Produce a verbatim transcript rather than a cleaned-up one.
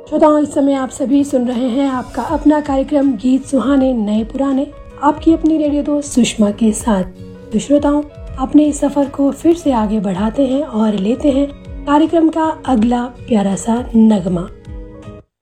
श्रोताओं, इस समय आप सभी सुन रहे हैं आपका अपना कार्यक्रम गीत सुहाने नए पुराने, आपकी अपनी रेडियो दोस्त सुषमा के साथ। तो श्रोताओं, अपने इस सफर को फिर से आगे बढ़ाते हैं और लेते हैं कार्यक्रम का अगला प्यारा सा नगमा।